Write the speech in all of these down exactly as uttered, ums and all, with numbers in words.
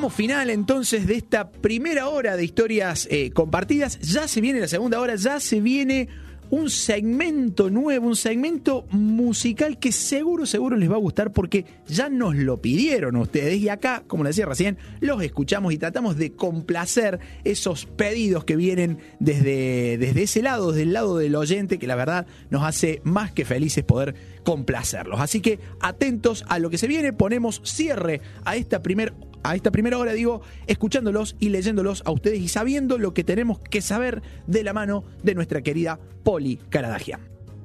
tramo final entonces de esta primera hora de historias eh, compartidas. Ya se viene la segunda hora, ya se viene un segmento nuevo, un segmento musical que seguro, seguro les va a gustar porque ya nos lo pidieron ustedes y acá, como les decía recién, los escuchamos y tratamos de complacer esos pedidos que vienen desde, desde ese lado, desde el lado del oyente, que la verdad nos hace más que felices poder complacerlos. Así que atentos a lo que se viene, ponemos cierre a esta primera a esta primera hora, digo, escuchándolos y leyéndolos a ustedes y sabiendo lo que tenemos que saber de la mano de nuestra querida Poli Caradagian.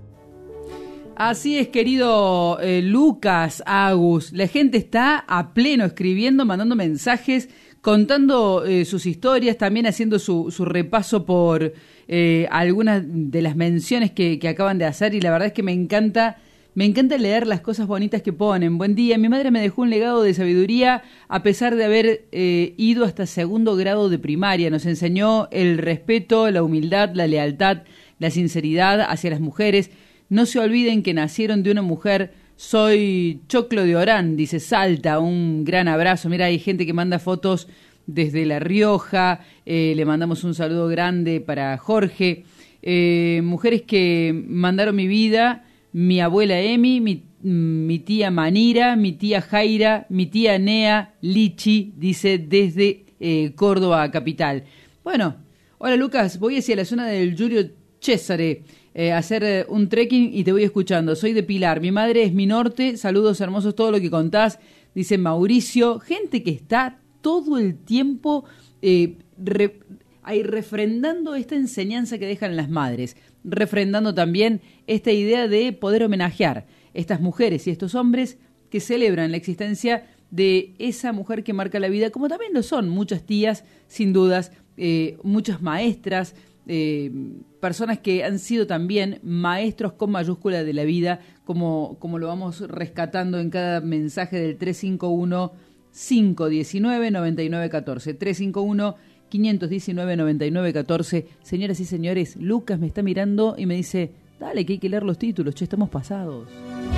Así es, querido eh, Lucas, Agus, la gente está a pleno escribiendo, mandando mensajes, contando eh, sus historias, también haciendo su, su repaso por eh, algunas de las menciones que, que acaban de hacer, y la verdad es que me encanta Me encanta leer las cosas bonitas que ponen. Buen día, mi madre me dejó un legado de sabiduría a pesar de haber eh, ido hasta segundo grado de primaria. Nos enseñó el respeto, la humildad, la lealtad, la sinceridad hacia las mujeres. No se olviden que nacieron de una mujer. Soy Choclo de Orán, dice Salta. Un gran abrazo. Mira, hay gente que manda fotos desde La Rioja. Eh, le mandamos un saludo grande para Jorge. Eh, mujeres que mandaron mi vida. Mi abuela Emi, mi, mi tía Manira, mi tía Jaira, mi tía Nea, Lichi, dice desde eh, Córdoba capital. Bueno, hola Lucas, voy hacia la zona del Giulio Cesare eh, a hacer eh, un trekking y te voy escuchando. Soy de Pilar, mi madre es mi norte, saludos hermosos, todo lo que contás, dice Mauricio. Gente que está todo el tiempo eh, re, ahí refrendando esta enseñanza que dejan las madres, refrendando también esta idea de poder homenajear estas mujeres y estos hombres que celebran la existencia de esa mujer que marca la vida, como también lo son muchas tías, sin dudas, eh, muchas maestras, eh, personas que han sido también maestros con mayúscula de la vida, como, como lo vamos rescatando en cada mensaje del tres cinco uno, cinco uno nueve, nueve nueve uno cuatro, tres cinco uno, cinco uno nueve, nueve nueve uno cuatro. Señoras y señores, Lucas me está mirando y me dice, dale que hay que leer los títulos, che, estamos pasados.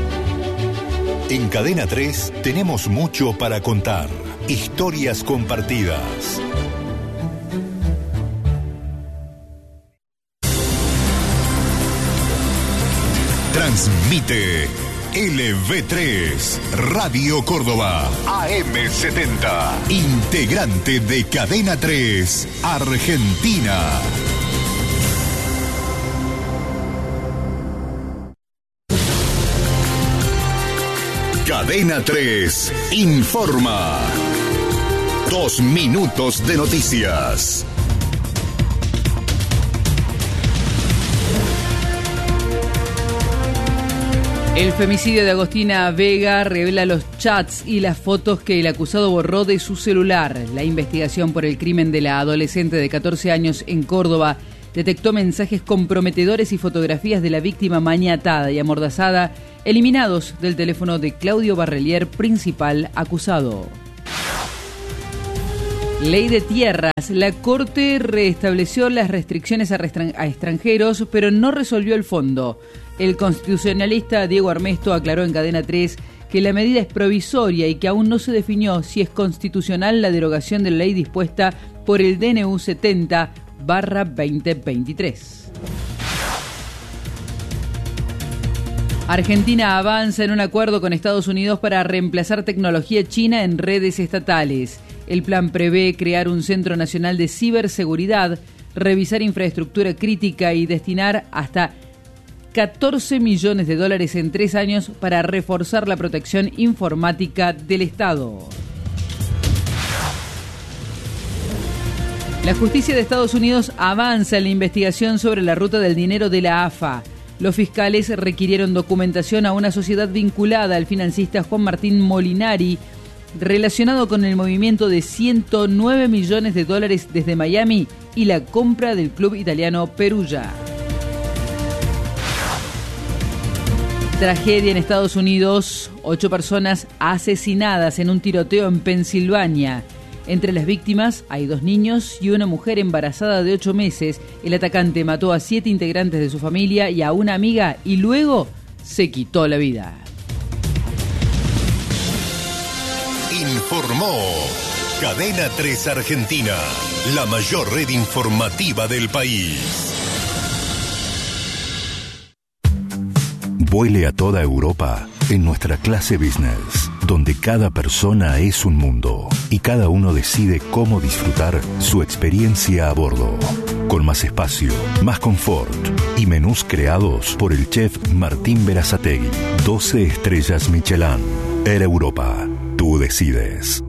En Cadena tres tenemos mucho para contar. Historias compartidas. Transmite L V tres, Radio Córdoba, A M setenta, integrante de Cadena tres, Argentina. Cadena tres informa. Dos minutos de noticias. El femicidio de Agostina Vega revela los chats y las fotos que el acusado borró de su celular. La investigación por el crimen de la adolescente de catorce años en Córdoba detectó mensajes comprometedores y fotografías de la víctima maniatada y amordazada, eliminados del teléfono de Claudio Barrelier, principal acusado. Ley de tierras. La Corte restableció las restricciones a, restran- a extranjeros, pero no resolvió el fondo. El constitucionalista Diego Armesto aclaró en Cadena tres que la medida es provisoria y que aún no se definió si es constitucional la derogación de la ley dispuesta por el D N U setenta barra veinte veintitrés. Argentina avanza en un acuerdo con Estados Unidos para reemplazar tecnología china en redes estatales. El plan prevé crear un Centro Nacional de Ciberseguridad, revisar infraestructura crítica y destinar hasta catorce millones de dólares en tres años para reforzar la protección informática del Estado. La justicia de Estados Unidos avanza en la investigación sobre la ruta del dinero de la A F A. Los fiscales requirieron documentación a una sociedad vinculada al financista Juan Martín Molinari, relacionado con el movimiento de ciento nueve millones de dólares desde Miami y la compra del club italiano Perugia. Tragedia en Estados Unidos, ocho personas asesinadas en un tiroteo en Pensilvania. Entre las víctimas hay dos niños y una mujer embarazada de ocho meses. El atacante mató a siete integrantes de su familia y a una amiga y luego se quitó la vida. Informó Cadena tres Argentina, la mayor red informativa del país. Vuele a toda Europa en nuestra clase business, donde cada persona es un mundo y cada uno decide cómo disfrutar su experiencia a bordo. Con más espacio, más confort y menús creados por el chef Martín Berazategui. doce estrellas Michelin. Air Europa. Tú decides.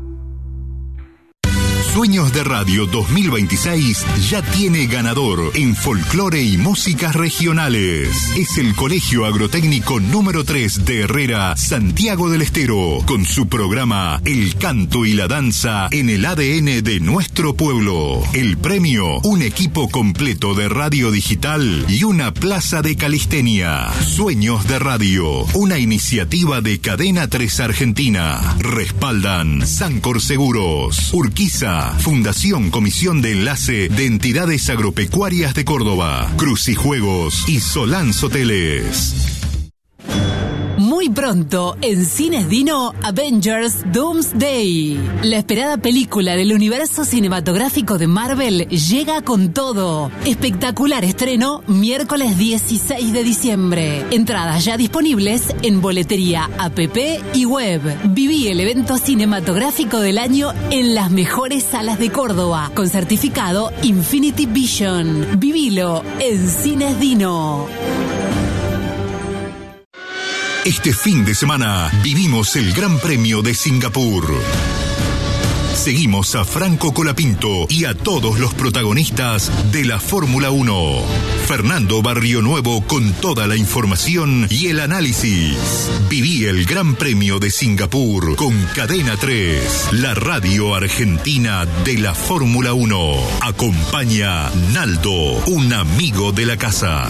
Sueños de Radio dos mil veintiséis ya tiene ganador en folclore y músicas regionales. Es el Colegio Agrotécnico número tres de Herrera, Santiago del Estero, con su programa El Canto y la Danza en el A D N de nuestro pueblo. El premio, un equipo completo de radio digital y una plaza de calistenia. Sueños de Radio, una iniciativa de Cadena tres Argentina. Respaldan Sancor Seguros, Urquiza, Fundación Comisión de Enlace de Entidades Agropecuarias de Córdoba, Crucijuegos y Solans Hoteles. Muy pronto, en Cines Dino, Avengers Doomsday. La esperada película del universo cinematográfico de Marvel llega con todo. Espectacular estreno, miércoles dieciséis de diciembre. Entradas ya disponibles en boletería, app y web. Viví el evento cinematográfico del año en las mejores salas de Córdoba, con certificado Infinity Vision. Vivilo en Cines Dino. Este fin de semana vivimos el Gran Premio de Singapur. Seguimos a Franco Colapinto y a todos los protagonistas de la Fórmula uno. Fernando Barrionuevo con toda la información y el análisis. Viví el Gran Premio de Singapur con Cadena tres, la radio argentina de la Fórmula uno. Acompaña Naldo, un amigo de la casa.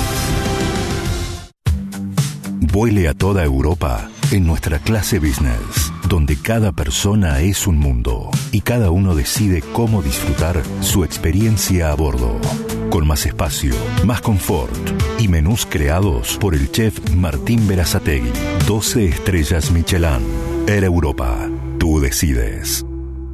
Vuele a toda Europa en nuestra clase business, donde cada persona es un mundo y cada uno decide cómo disfrutar su experiencia a bordo. Con más espacio, más confort y menús creados por el chef Martín Berazategui. doce estrellas Michelin. Air Europa. Tú decides.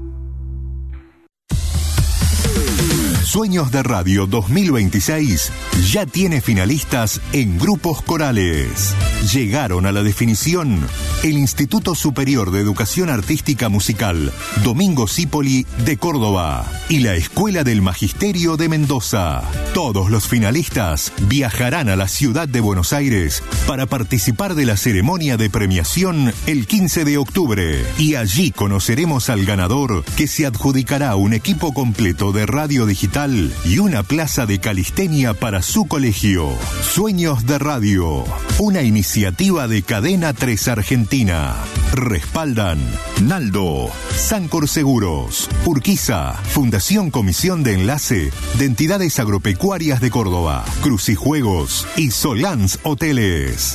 Sueños de Radio dos mil veintiséis ya tiene finalistas en grupos corales. Llegaron a la definición el Instituto Superior de Educación Artística Musical Domingo Cipoli de Córdoba y la Escuela del Magisterio de Mendoza. Todos los finalistas viajarán a la ciudad de Buenos Aires para participar de la ceremonia de premiación el quince de octubre y allí conoceremos al ganador, que se adjudicará un equipo completo de radio digital y una plaza de calistenia para su colegio. Sueños de Radio, una iniciativa de Cadena tres Argentina. Respaldan Naldo, Sancor Seguros, Urquiza, Fundación Comisión de Enlace de Entidades Agropecuarias de Córdoba, Crucijuegos y Solans Hoteles.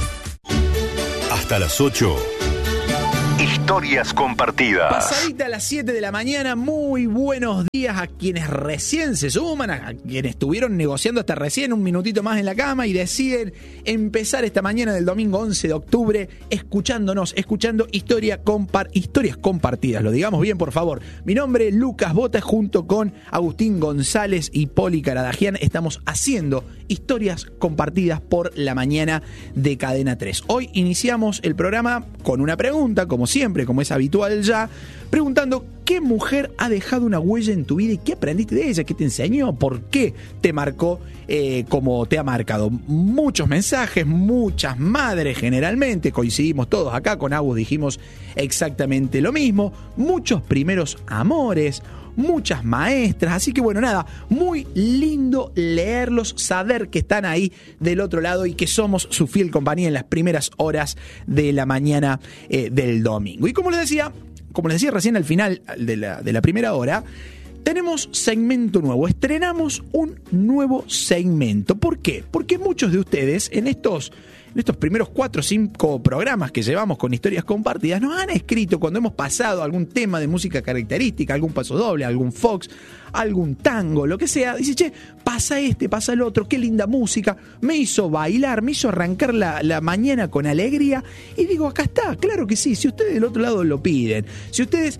Hasta las ocho. Historias compartidas. Pasadita a las siete de la mañana, muy buenos días a quienes recién se suman, a quienes estuvieron negociando hasta recién un minutito más en la cama y deciden empezar esta mañana del domingo once de octubre escuchándonos, escuchando historia compar- historias compartidas. Lo digamos bien, por favor. Mi nombre es Lucas Bota, junto con Agustín González y Poli Caradagian. Estamos haciendo historias compartidas por la mañana de Cadena tres. Hoy iniciamos el programa con una pregunta, como siempre, como es habitual ya, preguntando qué mujer ha dejado una huella en tu vida y qué aprendiste de ella, qué te enseñó, por qué te marcó eh, como te ha marcado. Muchos mensajes, muchas madres generalmente, coincidimos todos acá, con Agus dijimos exactamente lo mismo, muchos primeros amores, muchas maestras, así que bueno, nada, muy lindo leerlos, saber que están ahí del otro lado y que somos su fiel compañía en las primeras horas de la mañana eh, del domingo. Y como les decía, como les decía recién al final de la, de la primera hora, tenemos segmento nuevo, estrenamos un nuevo segmento. ¿Por qué? Porque muchos de ustedes en estos... En estos primeros cuatro o cinco programas que llevamos con historias compartidas, nos han escrito cuando hemos pasado algún tema de música característica, algún paso doble, algún fox, algún tango, lo que sea. Dice, che, pasa este, pasa el otro, qué linda música, me hizo bailar, me hizo arrancar la, la mañana con alegría. Y digo, acá está, claro que sí, si ustedes del otro lado lo piden, si ustedes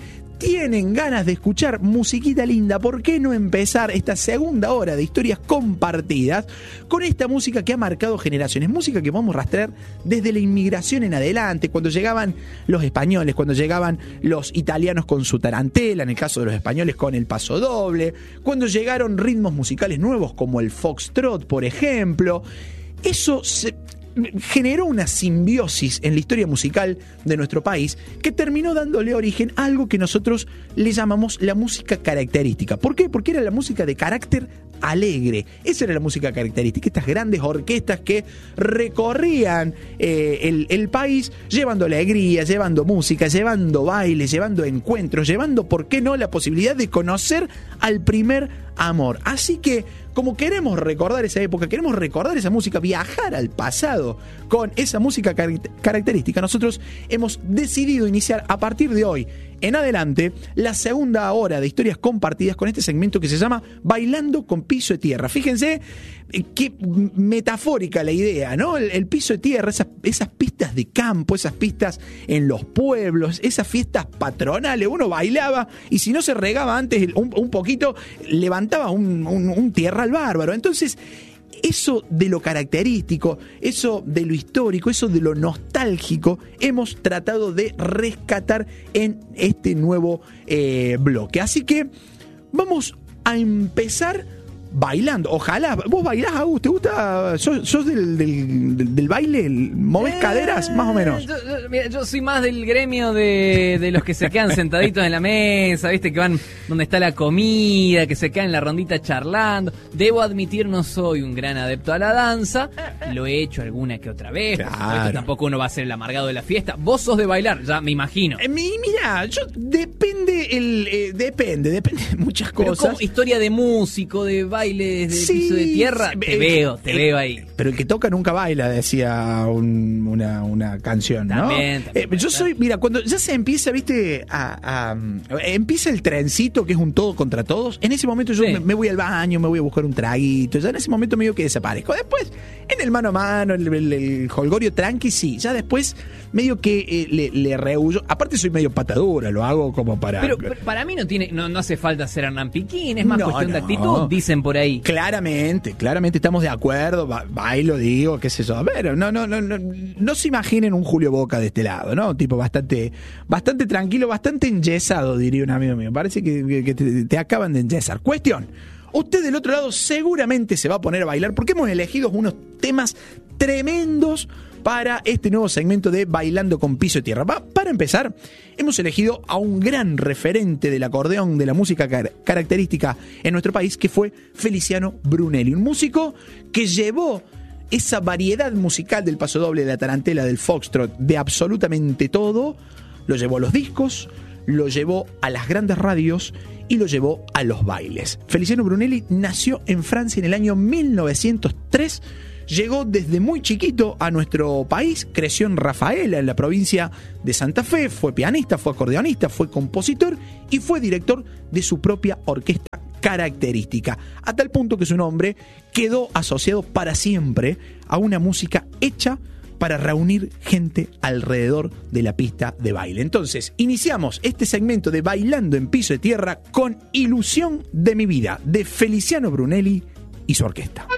tienen ganas de escuchar musiquita linda, ¿por qué no empezar esta segunda hora de historias compartidas con esta música que ha marcado generaciones? Música que vamos a rastrear desde la inmigración en adelante, cuando llegaban los españoles, cuando llegaban los italianos con su tarantela, en el caso de los españoles con el pasodoble, cuando llegaron ritmos musicales nuevos como el foxtrot, por ejemplo. Eso se generó una simbiosis en la historia musical de nuestro país que terminó dándole origen a algo que nosotros le llamamos la música característica. ¿Por qué? Porque era la música de carácter alegre. Esa era la música característica. Estas grandes orquestas que recorrían eh, el, el país llevando alegría, llevando música, llevando bailes, llevando encuentros, llevando, ¿por qué no?, la posibilidad de conocer al primer amor. Así que, como queremos recordar esa época, queremos recordar esa música, viajar al pasado con esa música car- característica, nosotros hemos decidido iniciar a partir de hoy en adelante la segunda hora de historias compartidas con este segmento que se llama Bailando con Piso de Tierra. Fíjense qué metafórica la idea, ¿no? El, el piso de tierra, esas, esas pistas de campo, esas pistas en los pueblos, esas fiestas patronales, uno bailaba y si no se regaba antes un, un poquito, levantaba un, un, un tierral bárbaro. Entonces, eso de lo característico, eso de lo histórico, eso de lo nostálgico, hemos tratado de rescatar en este nuevo eh, bloque. Así que vamos a empezar bailando. Ojalá. ¿Vos bailás, Agus? ¿Te gusta? ¿Sos, sos del, del, del, del baile? ¿Movés eh, caderas? Más o menos. Yo, yo, mira, yo soy más del gremio de, de los que se quedan sentaditos en la mesa, ¿viste? Que van donde está la comida, que se quedan en la rondita charlando. Debo admitir, no soy un gran adepto a la danza. Lo he hecho alguna que otra vez. Claro. Tampoco uno va a ser el amargado de la fiesta. Vos sos de bailar, ya me imagino. Eh, mira, yo depende el eh, depende, depende de muchas cosas. Pero como historia de músico, de baile desde sí, el piso de tierra, te eh, veo, te eh, veo ahí. Pero el que toca nunca baila, decía un, una, una canción, ¿no? También, también eh, yo soy, mira, cuando ya se empieza, viste, a, a, empieza el trencito, que es un todo contra todos, en ese momento yo sí. me, me voy al baño, me voy a buscar un traguito, ya en ese momento medio que desaparezco. Después, en el mano a mano, el, el, el holgorio tranqui, sí, ya después medio que eh, le, le rehuyo. Aparte soy medio patadura, lo hago como para... Pero, pero para mí no tiene no, no hace falta ser Hernán Piquín, es más no, cuestión no. de actitud, dicen por ahí. Claramente, claramente estamos de acuerdo, ba- bailo, digo, qué sé yo. Pero no, no, no, no, no se imaginen un Julio Boca de este lado, ¿no? Tipo bastante, bastante tranquilo, bastante enyesado, diría un amigo mío. Parece que, que, que te, te acaban de enyesar. Cuestión. Usted del otro lado seguramente se va a poner a bailar porque hemos elegido unos temas tremendos para este nuevo segmento de Bailando con Piso de Tierra. Va, para empezar, hemos elegido a un gran referente del acordeón, de la música car- característica en nuestro país, que fue Feliciano Brunelli, un músico que llevó esa variedad musical del pasodoble, de la tarantela, del foxtrot, de absolutamente todo, lo llevó a los discos, lo llevó a las grandes radios y lo llevó a los bailes. Feliciano Brunelli nació en Francia en el año mil novecientos tres. Llegó desde muy chiquito a nuestro país, creció en Rafaela, en la provincia de Santa Fe, fue pianista, fue acordeonista, fue compositor y fue director de su propia orquesta característica, a tal punto que su nombre quedó asociado para siempre a una música hecha para reunir gente alrededor de la pista de baile. Entonces, iniciamos este segmento de Bailando en Piso de Tierra con Ilusión de mi vida, de Feliciano Brunelli y su orquesta.